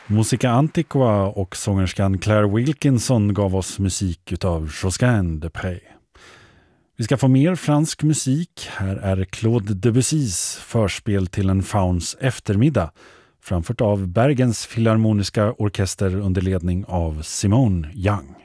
Musica Antiqua och sångerskan Claire Wilkinson gav oss musik utav Josquin de Pré. Vi ska få mer fransk musik. Här är Claude Debussys förspel till en fauns eftermiddag, framfört av Bergens Filharmoniska Orkester under ledning av Simone Young.